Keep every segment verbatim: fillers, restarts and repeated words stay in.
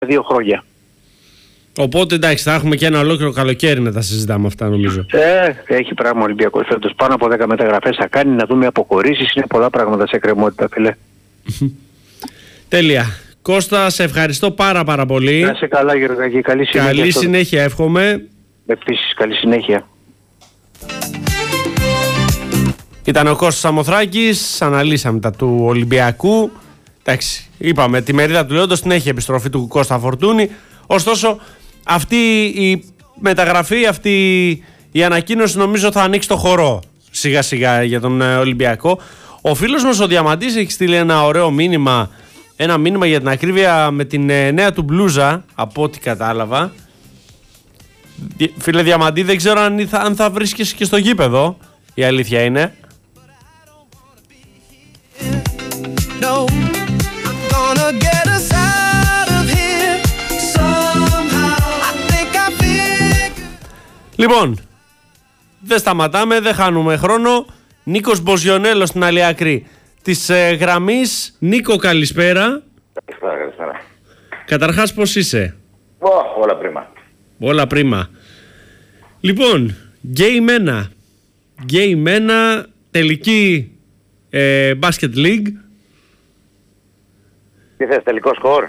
δύο χρόνια. Οπότε εντάξει, θα έχουμε και ένα ολόκληρο καλοκαίρι να τα συζητάμε αυτά, νομίζω. Ε, έχει πράγμα ο Ολυμπιακός φέτος. Πάνω από δέκα μεταγραφές θα κάνει, να δούμε αποχωρήσεις. Είναι πολλά πράγματα σε εκκρεμότητα, φίλε. Τέλεια. Κώστα, σε ευχαριστώ πάρα πάρα πολύ. Να είσαι καλά, Γεωργάκη. Καλή συνέχεια. Καλή συνέχεια, εύχομαι. Επίσης, καλή συνέχεια. Ήταν ο Κώστας Σαμοθράκης, αναλύσαμε τα του Ολυμπιακού. Εντάξει, είπαμε, τη μερίδα του Λέοντος την έχει επιστροφή του Κώστα Φορτούνη. Ωστόσο, αυτή η μεταγραφή, αυτή η ανακοίνωση νομίζω θα ανοίξει το χορό σιγά σιγά για τον Ολυμπιακό. Ο φίλος μας ο Διαμαντής έχει στείλει ένα ωραίο μήνυμα, ένα μήνυμα για την ακρίβεια με την νέα του μπλούζα, από ό,τι κατάλαβα. Φίλε Διαμαντή, δεν ξέρω αν θα, αν θα βρίσκεσαι και στο γήπεδο, η αλήθεια είναι. No, I'm gonna get us out of here somehow. I think I figured... Λοιπόν, δεν σταματάμε, δεν χάνουμε χρόνο. Νίκος Μποζιονέλος στην άλλη άκρη της ε, γραμμής. Νίκο, καλησπέρα. Καλησπέρα, καλησπέρα. Καταρχάς, πώς είσαι? Oh, όλα πρίμα. Όλα πρίμα. Λοιπόν, Game ένα. Game ένα, τελική ε, Basket League. Τι θες, τελικό σκορ?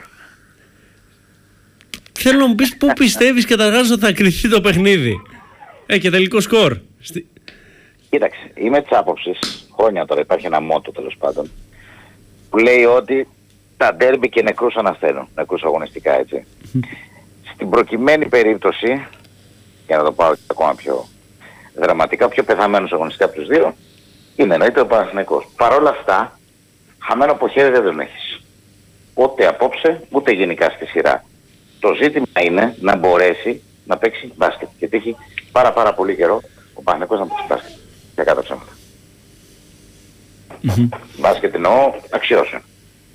Θέλω να μου πεις πού πιστεύεις καταρχάς ότι θα κριθεί το παιχνίδι. Ε, και τελικό σκορ. Κοίταξε, είμαι της άποψης, χρόνια τώρα υπάρχει ένα μότο τέλος πάντων, που λέει ότι τα ντέρμπι και νεκρούς ανασταίνουν, νεκρούς αγωνιστικά, έτσι. Στην προκειμένη περίπτωση, για να το πάω ακόμα πιο δραματικά, πιο πεθαμένους αγωνιστικά από τους δύο, είναι εννοείται ο Παναθηναϊκός. Παρ' όλα αυτά, χαμένο από χέρι δεν τον έχεις. Ούτε απόψε, ούτε γενικά στη σειρά. Το ζήτημα είναι να μπορέσει να παίξει μπάσκετ. Γιατί έχει πάρα πάρα πολύ καιρό ο Παναθηναϊκός να παίξει μπάσκετ. Για κάτω ψέματα. Mm-hmm. Μπάσκετ εννοώ αξιώσεων.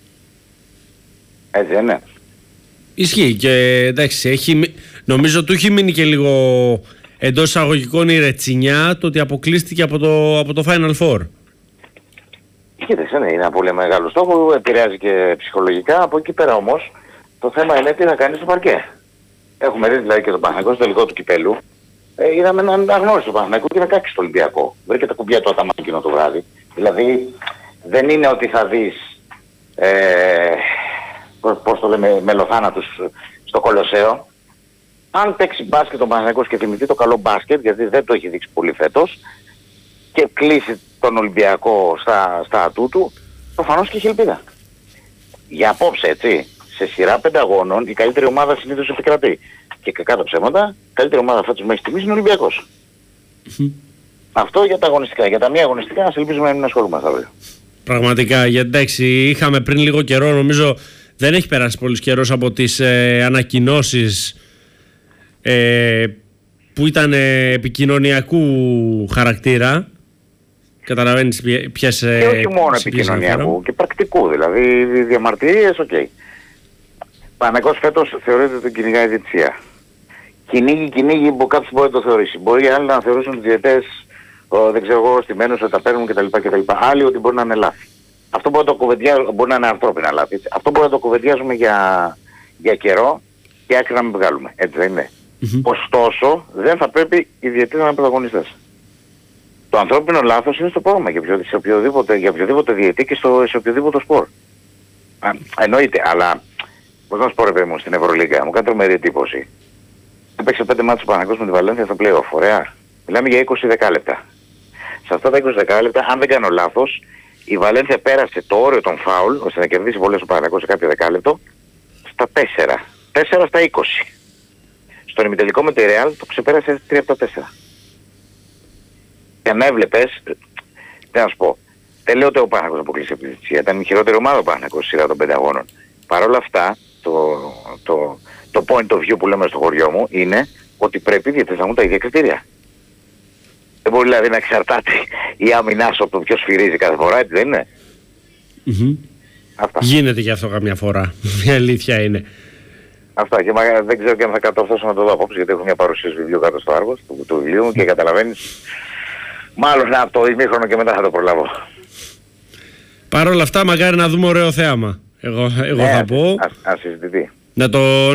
Έτσι δεν είναι? Ισχύει και εντάξει, έχει, νομίζω του έχει μείνει και λίγο εντός εισαγωγικών η ρετσινιά το ότι αποκλείστηκε από το, από το Final Four. Κοίταξε, ναι, είναι ένα πολύ μεγάλο στόχο, επηρεάζει και ψυχολογικά. Από εκεί πέρα όμως το θέμα είναι τι θα κάνει στο παρκέ. Έχουμε δει δηλαδή και τον Παναθηναϊκό στο τελικό του κυπέλου. Ε, είδαμε έναν αγνώριστο Παναθηναϊκό και να κάξει στο Ολυμπιακό. Βρήκε τα κουμπιά του Αταμάν εκείνο το βράδυ. Δηλαδή δεν είναι ότι θα δεις ε, πώς το λέμε, μελοθάνατους στο Κολοσσέο. Αν παίξει μπάσκετ τον Παναθηναϊκός και θυμηθεί το καλό μπάσκετ, γιατί δεν το έχει δείξει πολύ φέτος, και κλείσει τον Ολυμπιακό στα, στα ατού του, προφανώς και έχει ελπίδα. Για απόψε, έτσι, σε σειρά πέντε αγώνων η καλύτερη ομάδα συνήθως επικρατεί. Και κακά τα ψέματα, η καλύτερη ομάδα φέτος μέχρι στιγμής είναι ο Ολυμπιακός. Mm-hmm. Αυτό για τα αγωνιστικά. Για τα μη αγωνιστικά, ας ελπίζουμε να μην ασχολούμαστε αύριο. Πραγματικά, γιατί εντάξει, είχαμε πριν λίγο καιρό, νομίζω δεν έχει περάσει πολύς καιρός από τις ε, ανακοινώσεις ε, που ήταν ε, επικοινωνιακού χαρακτήρα. Καταλαβαίνεις ποιες... Και όχι μόνο επικοινωνιακού, και πρακτικού, δηλαδή διαμαρτυρίες, οκ. Okay. Παναθηναϊκός φέτος θεωρείται ότι κυνηγάει η διαιτησία. Κυνήγει, κυνήγει, που κάποιος μπορεί να το θεωρήσει. Μπορεί οι άλλοι να θεωρήσουν τους διαιτές, δεν ξέρω εγώ, στημένους, ότι τα παίρνουν κτλ. κτλ. Άλλοι ότι μπορεί να είναι λάθη. Αυτό μπορεί να το κουβεντιάζουμε, μπορεί να είναι ανθρώπινα λάθη. Αυτό μπορεί να το κουβεντιάζουμε για, για καιρό και άκρη να μην βγάλουμε. Έτσι δεν είναι? Mm-hmm. Ωστόσο, δεν θα πρέπει οι διαιτές να είναι πρωταγωνιστές. Το ανθρώπινο λάθος είναι στο πρόγραμμα για, σε οποιοδήποτε, για οποιοδήποτε διαιτή και στο, σε οποιοδήποτε σπορ. Α, εννοείται, αλλά πώς να σου πω ρε παιδί μου, στην Ευρωλίγκα μου κάνει τρομερή εντύπωση. Έπαιξε πέντε μάτσες ο Παναθηναϊκός με τη Βαλένθια στο play-off, ωραία. Μιλάμε για είκοσι δεκάλεπτα. Σε αυτά τα είκοσι δεκάλεπτα, αν δεν κάνω λάθος, η Βαλένθια πέρασε το όριο των φάουλ, ώστε να κερδίσει πολλές ο Παναθηναϊκός σε κάποιο δεκάλεπτο, στα τέσσερα. τέσσερα στα είκοσι. Στον ημιτελικό με τη Real το ξεπέρασε τρία από τα τέσσερα. Και αν έβλεπες, τι να σου πω, δεν λέω ότι ο Παναθηναϊκός αποκλείσει από τη διαιτησία, ήταν η χειρότερη ομάδα ο Παναθηναϊκός στη σειρά των πέντε αγώνων. Παρ' όλα αυτά, το, το, το point of view που λέμε στο χωριό μου είναι ότι πρέπει οι διαιτητές να έχουν τα ίδια κριτήρια. Δεν μπορεί δηλαδή να εξαρτάται η άμυνά σου από το ποιος σφυρίζει κάθε φορά, έτσι δεν είναι? Mm-hmm. Αυτά. Γίνεται και αυτό καμιά φορά, η αλήθεια είναι. Αυτά, και μα, δεν ξέρω και αν θα κατορθώσω να το δω απόψε, γιατί έχω μια παρουσίαση βιβλίου κάτω στο Άργος, του, του βιβλίου μου, και καταλαβαίνεις, μάλλον από το ημίχρονο και μετά θα το προλάβω. Παρ' όλα αυτά, μακάρι να δούμε ωραίο θέαμα. Εγώ, εγώ ναι, θα πω. Ας συζητηθεί. Να το